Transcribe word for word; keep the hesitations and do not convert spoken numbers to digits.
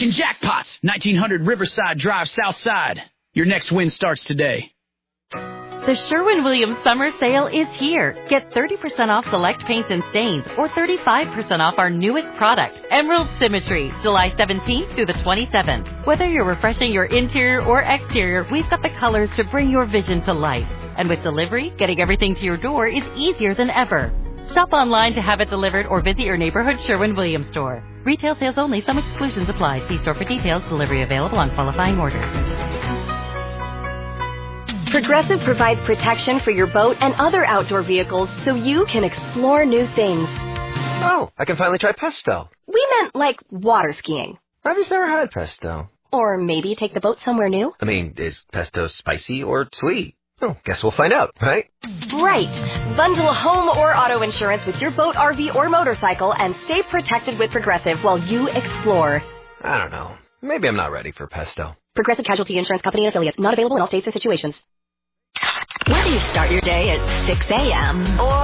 Talking jackpots! nineteen hundred Riverside Drive, South Side. Your next win starts today. The Sherwin-Williams Summer Sale is here. Get thirty percent off select paints and stains or thirty-five percent off our newest product, Emerald Symmetry, July seventeenth through the twenty-seventh. Whether you're refreshing your interior or exterior, we've got the colors to bring your vision to life. And with delivery, getting everything to your door is easier than ever. Shop online to have it delivered or visit your neighborhood Sherwin-Williams store. Retail sales only. Some exclusions apply. See store for details. Delivery available on qualifying orders. Progressive provides protection for your boat and other outdoor vehicles so you can explore new things. Oh, I can finally try pesto. We meant like water skiing. I've just never had pesto. Or maybe take the boat somewhere new. I mean, is pesto spicy or sweet? Oh, guess we'll find out, right? Right. Bundle home or auto insurance with your boat, R V, or motorcycle and stay protected with Progressive while you explore. I don't know. Maybe I'm not ready for pesto. Progressive Casualty Insurance Company and Affiliates. Not available in all states or situations. Whether you start your day at six a.m. or